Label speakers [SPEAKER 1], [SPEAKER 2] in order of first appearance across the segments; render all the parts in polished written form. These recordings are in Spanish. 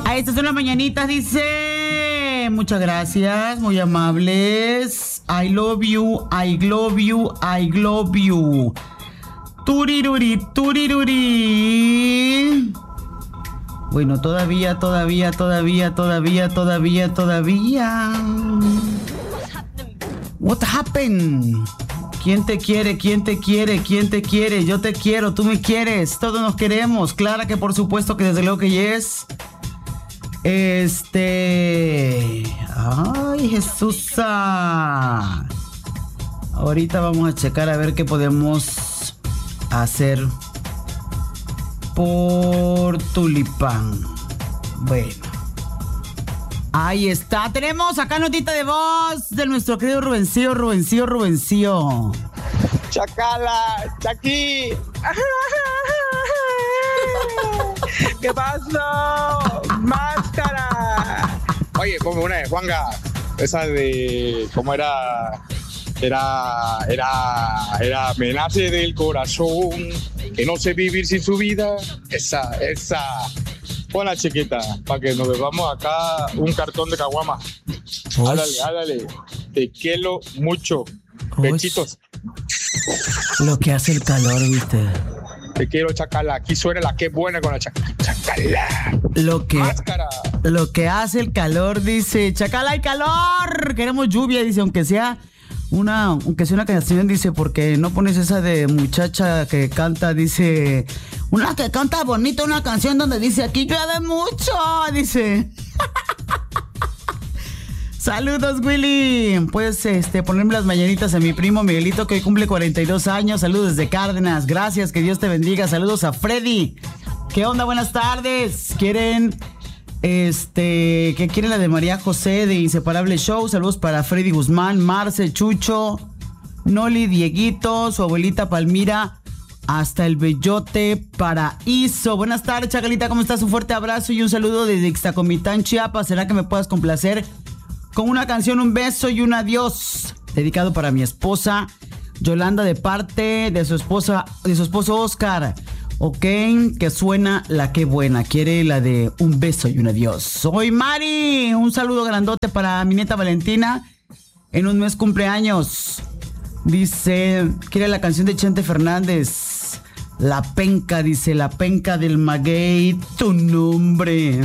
[SPEAKER 1] Estas son las mañanitas, dice. Muchas gracias, muy amables. I love you, I love you, I love you. Turiruri, turiruri. Bueno, todavía. What happened? ¿Quién te quiere? ¿Quién te quiere? ¿Quién te quiere? Yo te quiero, tú me quieres, todos nos queremos. Clara que por supuesto que desde luego que yes. Ay, Jesusa. Ahorita vamos a checar a ver qué podemos hacer por Tulipán. Bueno. Ahí está. Tenemos acá notita de voz de nuestro querido Rubencio.
[SPEAKER 2] Chacala, Chaqui. ¿Qué pasó? Máscara. Oye, ponme una de Juanga. Esa de... ¿Cómo era? Era... Me nace del corazón que no sé vivir sin su vida. Esa. Ponla, chiquita, para que nos bebamos acá un cartón de caguama. Háblale. Te quiero mucho. Bechitos.
[SPEAKER 1] Lo que hace el calor, ¿viste?
[SPEAKER 2] Te quiero, Chacala. Aquí suena la que buena con la Chacala.
[SPEAKER 1] Máscara. Lo que hace el calor, dice. Chacala, hay calor. Queremos lluvia, dice, aunque sea una canción, dice, porque no pones esa de muchacha que canta, dice, una que canta bonito, una canción donde dice, aquí llueve mucho, dice. Saludos, Willy. Puedes ponerme las mañanitas a mi primo Miguelito, que hoy cumple 42 años. Saludos desde Cárdenas. Gracias, que Dios te bendiga. Saludos a Freddy. ¿Qué onda? Buenas tardes. ¿Quieren ¿qué quiere la de María José de Inseparable Show? Saludos para Freddy Guzmán, Marce, Chucho, Noli, Dieguito, su abuelita Palmira, hasta el Bellote Paraíso. Buenas tardes, Chacalita, ¿cómo estás? Un fuerte abrazo y un saludo desde Ixtacomitán, Chiapas. ¿Será que me puedas complacer con una canción, un beso y un adiós? Dedicado para mi esposa Yolanda, de parte de su esposo Oscar. Ok, que suena la que buena. Quiere la de un beso y un adiós. Soy Mari. Un saludo grandote para mi nieta Valentina. En un mes cumpleaños. Dice, quiere la canción de Chente Fernández. La penca, dice, la penca del maguey. Tu nombre.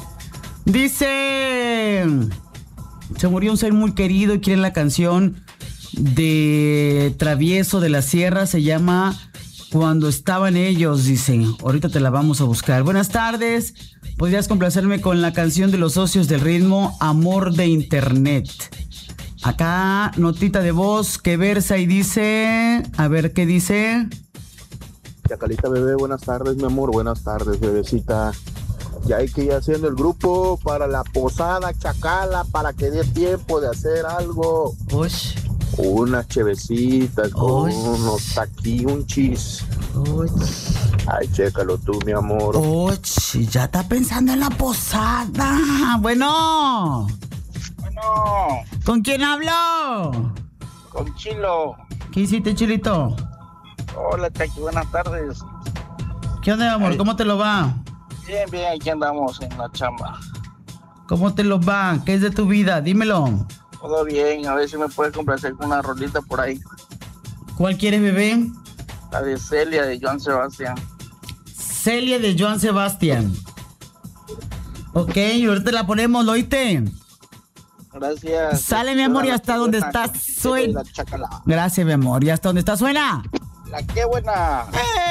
[SPEAKER 1] Dice, se murió un ser muy querido y quiere la canción de Travieso de la Sierra. Se llama Cuando estaban ellos, dicen. Ahorita te la vamos a buscar. Buenas tardes. ¿Podrías complacerme con la canción de los socios del ritmo, Amor de Internet? Acá, notita de voz que versa y dice... A ver, ¿qué dice?
[SPEAKER 3] Chacalita, bebé, buenas tardes, mi amor. Buenas tardes, bebecita. Ya hay que ir haciendo el grupo para la posada, Chacala, para que dé tiempo de hacer algo.
[SPEAKER 1] Ush.
[SPEAKER 3] Unas chevecitas con unos taquiunchis. Ay, chécalo tú, mi amor.
[SPEAKER 1] Ya está pensando en la posada. Bueno. ¿Con quién hablo?
[SPEAKER 4] Con Chilo.
[SPEAKER 1] ¿Qué hiciste, Chilito?
[SPEAKER 4] Hola, Taqui, buenas tardes.
[SPEAKER 1] ¿Qué onda, amor? ¿Cómo te lo va?
[SPEAKER 4] Bien, aquí andamos en la chamba.
[SPEAKER 1] ¿Cómo te lo va? ¿Qué es de tu vida? Dímelo.
[SPEAKER 4] Todo bien, a ver si me puedes complacer con una rolita por ahí.
[SPEAKER 1] ¿Cuál quieres, bebé?
[SPEAKER 4] La de Celia, de Joan Sebastián.
[SPEAKER 1] Celia, de Joan Sebastián. Ok, ahorita la ponemos, ¿lo oíste?
[SPEAKER 4] Gracias.
[SPEAKER 1] Sale, mi amor, y hasta donde estás suena. Gracias, mi amor, y hasta donde está suena.
[SPEAKER 4] La que buena.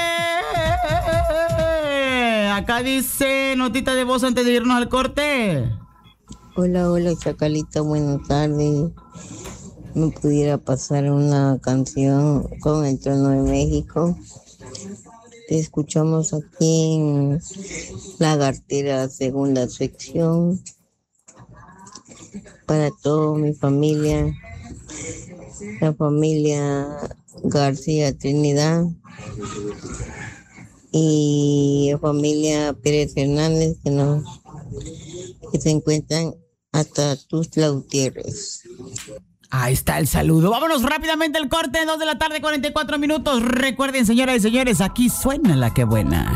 [SPEAKER 1] Acá dice notita de voz antes de irnos al corte.
[SPEAKER 5] Hola, Chacalita, buenas tardes. ¿Me pudiera pasar una canción con el Trono de México? Te escuchamos aquí en Lagartera, segunda sección. Para toda mi familia, la familia García Trinidad y la familia Pérez Hernández que se encuentran hasta Tuxtla Gutiérrez.
[SPEAKER 1] Ahí está el saludo. Vámonos rápidamente al corte, 2 de la tarde, 44 minutos. Recuerden, señoras y señores, aquí suena la que buena.